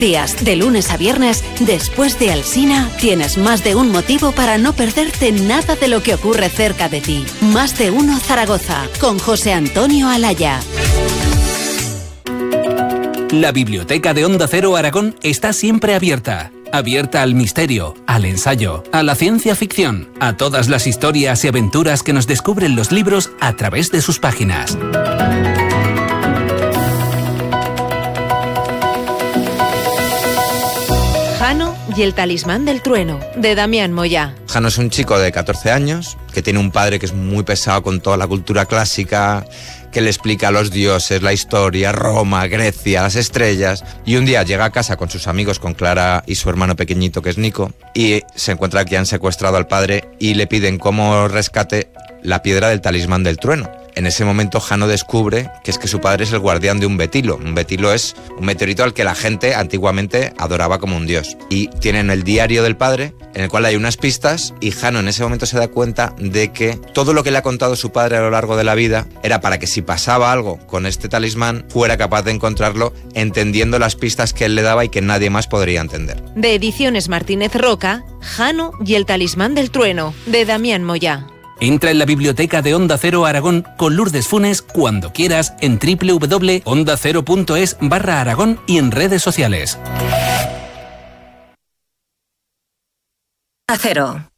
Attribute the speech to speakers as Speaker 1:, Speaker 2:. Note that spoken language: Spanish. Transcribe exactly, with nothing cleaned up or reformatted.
Speaker 1: Días de lunes a viernes, después de Alsina, tienes más de un motivo para no perderte nada de lo que ocurre cerca de ti. Más de uno Zaragoza, con José Antonio Alaya.
Speaker 2: La biblioteca de Onda Cero Aragón está siempre abierta. Abierta al misterio, al ensayo, a la ciencia ficción, a todas las historias y aventuras que nos descubren los libros a través de sus páginas.
Speaker 3: Jano y el talismán del trueno, de Damián Moya.
Speaker 4: Jano es un chico de catorce años que tiene un padre que es muy pesado con toda la cultura clásica, que le explica a los dioses, la historia, Roma, Grecia, las estrellas. Y un día llega a casa con sus amigos, con Clara y su hermano pequeñito que es Nico, y se encuentra que han secuestrado al padre y le piden como rescate la piedra del talismán del trueno. En ese momento Jano descubre que es que su padre es el guardián de un betilo. Un betilo es un meteorito al que la gente antiguamente adoraba como un dios. Y tienen el diario del padre, en el cual hay unas pistas, y Jano en ese momento se da cuenta de que todo lo que le ha contado su padre a lo largo de la vida era para que si pasaba algo con este talismán, fuera capaz de encontrarlo entendiendo las pistas que él le daba y que nadie más podría entender.
Speaker 3: De Ediciones Martínez Roca, Jano y el talismán del trueno, de Damián Moya.
Speaker 2: Entra en la biblioteca de Onda Cero Aragón con Lourdes Funes cuando quieras en doble u doble u doble u punto onda cero punto es barra Aragón y en redes sociales.
Speaker 1: A Cero.